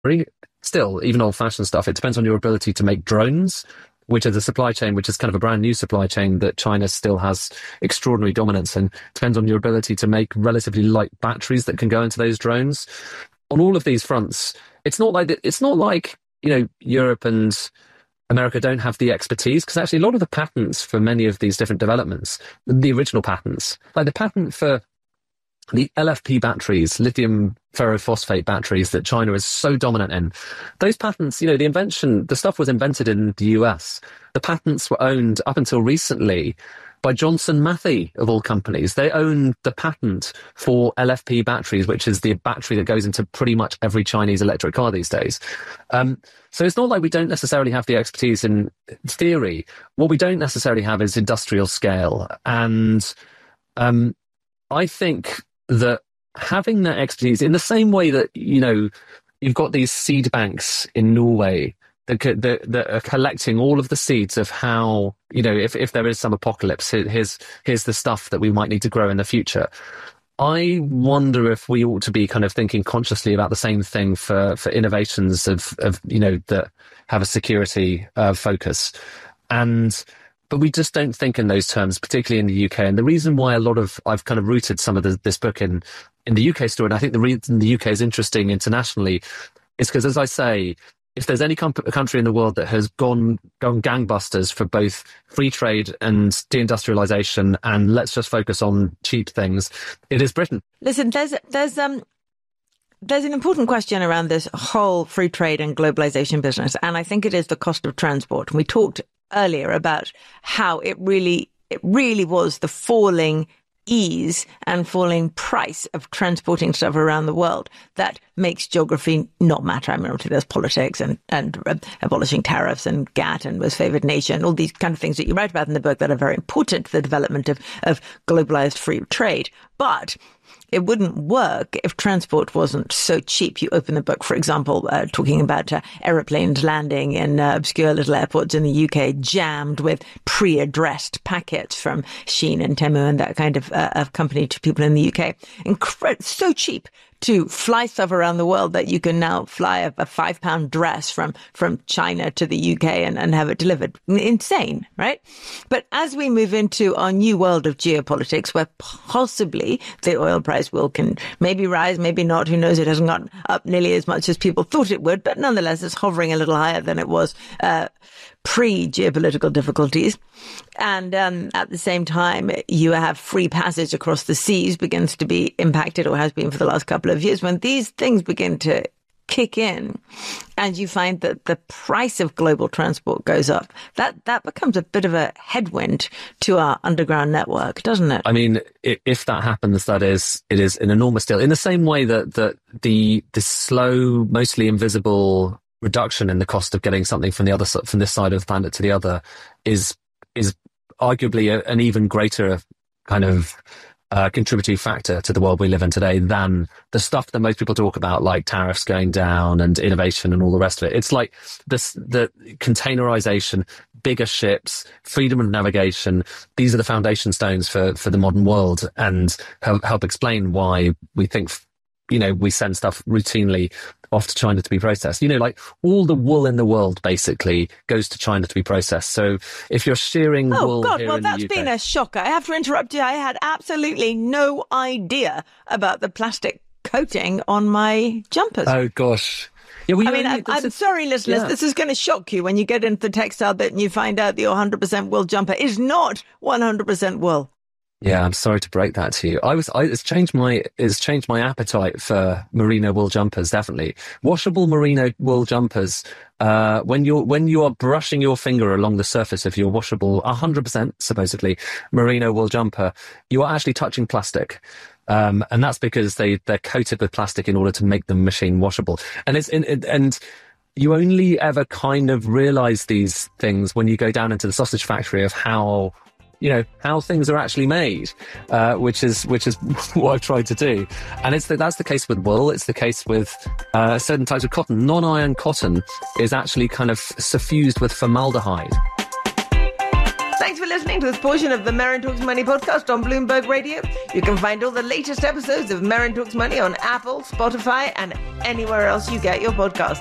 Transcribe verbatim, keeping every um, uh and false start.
Still, even old-fashioned stuff, it depends on your ability to make drones, which is a supply chain, which is kind of a brand new supply chain that China still has extraordinary dominance in. It depends on your ability to make relatively light batteries that can go into those drones. On all of these fronts, it's not like it's not like, you know, Europe and America don't have the expertise, because actually a lot of the patents for many of these different developments, the original patents, like the patent for the L F P batteries, lithium ferrophosphate batteries that China is so dominant in, those patents, you know, the invention, the stuff was invented in the U S. The patents were owned up until recently by Johnson Matthey, of all companies. They own the patent for L F P batteries, which is the battery that goes into pretty much every Chinese electric car these days. Um, so it's not like we don't necessarily have the expertise in theory. What we don't necessarily have is industrial scale. And um, I think that having that expertise, in the same way that, you know, you've got these seed banks in Norway that, that, that are collecting all of the seeds of how, you know, if, if there is some apocalypse, here's, here's the stuff that we might need to grow in the future. I wonder if we ought to be kind of thinking consciously about the same thing for, for innovations of, of, you know, that have a security uh, focus. And But we just don't think in those terms, particularly in the U K. And the reason why a lot of, I've kind of rooted some of the, this book in, in the U K story, and I think the reason the U K is interesting internationally is because, as I say, if there's any com- country in the world that has gone, gone gangbusters for both free trade and deindustrialization, and let's just focus on cheap things, it is Britain. Listen, there's, there's, um, There's an important question around this whole free trade and globalization business, and I think it is the cost of transport. We talked earlier about how it really, it really was the falling ease and falling price of transporting stuff around the world that makes geography not matter. I mean, obviously there's politics and, and uh, abolishing tariffs and G A T and most favored nation, all these kind of things that you write about in the book that are very important to the development of, of globalized free trade. But it wouldn't work if transport wasn't so cheap. You open the book, for example, uh, talking about uh, aeroplanes landing in uh, obscure little airports in the U K, jammed with pre-addressed packets from Shein and Temu and that kind of, uh, of company to people in the U K. Incred- so cheap to fly stuff around the world that you can now fly a, a five pound dress from, from China to the U K and, and have it delivered. Insane, right? But as we move into our new world of geopolitics, where possibly the oil price will can maybe rise, maybe not, who knows, it hasn't gone up nearly as much as people thought it would, but nonetheless it's hovering a little higher than it was, uh, pre-geopolitical difficulties. And um, at the same time, you have free passage across the seas begins to be impacted, or has been for the last couple of years. When these things begin to kick in and you find that the price of global transport goes up, that, that becomes a bit of a headwind to our underground network, doesn't it? I mean, if that happens, that is, it is an enormous deal. In the same way that, that the, the slow, mostly invisible reduction in the cost of getting something from the other from this side of the planet to the other is is arguably a, an even greater kind of uh, contributing factor to the world we live in today than the stuff that most people talk about, like tariffs going down and innovation and all the rest of it. It's like this, the containerization, bigger ships, freedom of navigation. These are the foundation stones for for the modern world, and help, help explain why we think, you know, we send stuff routinely off to China to be processed. You know, like all the wool in the world basically goes to China to be processed. So if you're shearing oh, wool God, here well, in the that's U K, been a shocker. I have to interrupt you. I had absolutely no idea about the plastic coating on my jumpers. Oh, gosh. Yeah, well, I mean, I'm, I'm sorry, listeners, yeah. This is going to shock you when you get into the textile bit and you find out that your one hundred percent wool jumper is not one hundred percent wool. Yeah, I'm sorry to break that to you. I was, I, it's changed my, it's changed my appetite for merino wool jumpers, definitely. Washable merino wool jumpers, uh, when you're, when you are brushing your finger along the surface of your washable, one hundred percent supposedly merino wool jumper, you are actually touching plastic. Um, and that's because they, they're coated with plastic in order to make them machine washable. And it's, in, it, and, you only ever kind of realize these things when you go down into the sausage factory of how, you know, how things are actually made, uh, which is which is what I've tried to do. And it's the, that's the case with wool. It's the case with uh, certain types of cotton. Non-iron cotton is actually kind of suffused with formaldehyde. Thanks for listening to this portion of the Merrin Talks Money podcast on Bloomberg Radio. You can find all the latest episodes of Merrin Talks Money on Apple, Spotify, and anywhere else you get your podcasts.